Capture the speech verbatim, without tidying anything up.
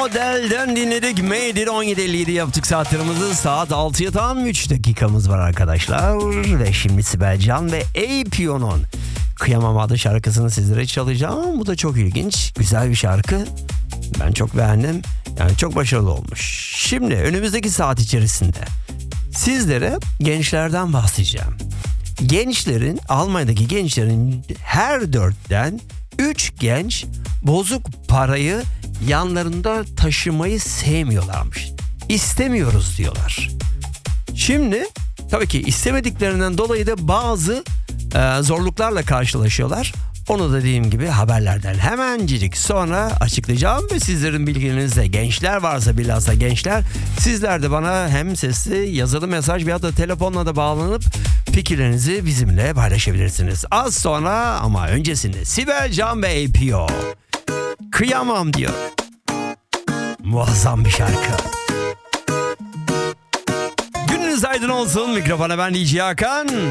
Adel'den dinledik. Made it on yedi elli yedi yaptık saatlerimizi. Saat altıya tam üç dakikamız var arkadaşlar. Ve şimdi Sibel Can ve A P O'nun Kıyamam adlı şarkısını sizlere çalacağım. Bu da çok ilginç. Güzel bir şarkı. Ben çok beğendim. Yani çok başarılı olmuş. Şimdi önümüzdeki saat içerisinde sizlere gençlerden bahsedeceğim. Gençlerin, Almanya'daki gençlerin her dörtten üç genç bozuk parayı yanlarında taşımayı sevmiyorlarmış. İstemiyoruz diyorlar. Şimdi tabii ki istemediklerinden dolayı da bazı e, zorluklarla karşılaşıyorlar. Onu da dediğim gibi haberlerden hemencik sonra açıklayacağım ve sizlerin bilginizde gençler varsa bilhassa gençler sizler de bana hem sesli yazılı mesaj veya da telefonla da bağlanıp fikirlerinizi bizimle paylaşabilirsiniz. Az sonra ama öncesinde Sibel Can ve A P O Kıyamam diyor. Muazzam bir şarkı. Gününüz aydın olsun. Mikrofona ben D J Hakan.